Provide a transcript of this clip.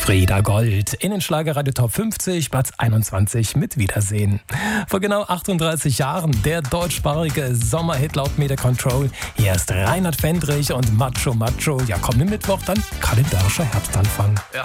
Frieda Gold in den Schlagerradio Top 50, Platz 21 mit Wiedersehen. Vor genau 38 Jahren der deutschsprachige Sommerhit laut Media Control. Hier ist Reinhard Fendrich und Macho Macho. Ja, kommenden Mittwoch dann kalendarischer Herbstanfang. Ja,